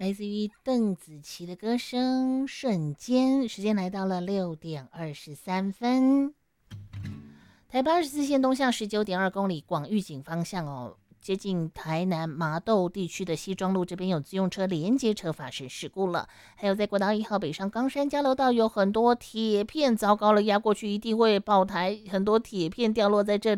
来自于邓紫棋的歌声《瞬间》。时间来到了6:23。台北24线东向19.2公里，广域景方向哦，接近台南麻豆地区的西庄路这边有自用车连接车发生事故了。还有在国道1号北上冈山交流道有很多铁片，糟糕了，压过去一定会爆胎，很多铁片掉落在这里。